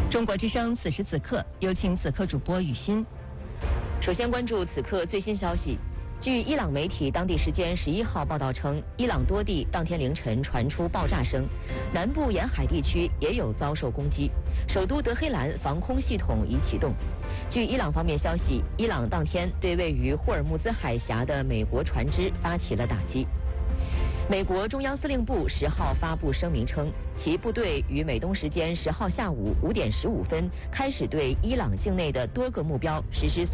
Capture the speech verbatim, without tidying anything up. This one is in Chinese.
中国之声此时此刻，有请此刻主播雨欣。首先关注此刻最新消息。据伊朗媒体当地时间十一号报道称，伊朗多地当天凌晨传出爆炸声，南部沿海地区也有遭受攻击，首都德黑兰防空系统已启动。据伊朗方面消息，伊朗当天对位于霍尔木兹海峡的美国船只发起了打击。美国中央司令部十号发布声明称，其部队于美东时间十号下午五点十五分开始对伊朗境内的多个目标实施